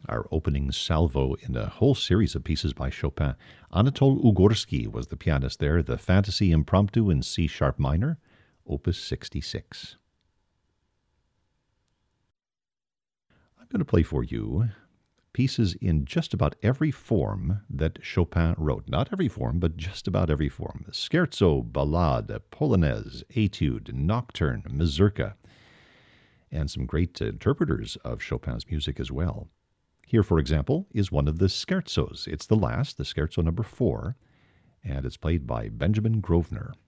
our opening salvo in a whole series of pieces by Chopin. Anatole Ugorsky was the pianist there, the Fantasy Impromptu in C-sharp minor, Opus 66. I'm going to play for you pieces in just about every form that Chopin wrote. Not every form, but just about every form. Scherzo, ballade, polonaise, etude, nocturne, mazurka, and some great interpreters of Chopin's music as well. Here, for example, is one of the scherzos. It's the last, the scherzo number 4, and it's played by Benjamin Grosvenor.